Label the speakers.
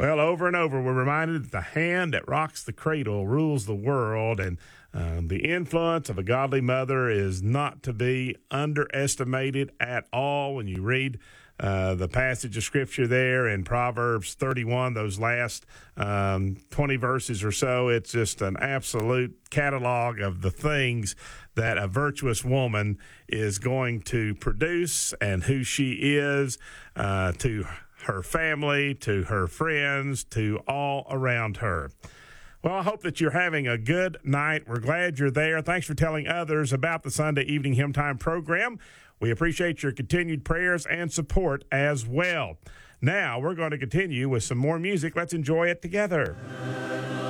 Speaker 1: Well, over and over, we're reminded that the hand that rocks the cradle rules the world, and the influence of a godly mother is not to be underestimated at all. When you read the passage of Scripture there in Proverbs 31, those last 20 verses or so, it's just an absolute catalog of the things that a virtuous woman is going to produce and who she is to her family, to her friends, to all around her. Well, I hope that you're having a good night. We're glad you're there. Thanks for telling others about the Sunday Evening Hymn Time program. We appreciate your continued prayers and support as well. Now, we're going to continue with some more music. Let's enjoy it together.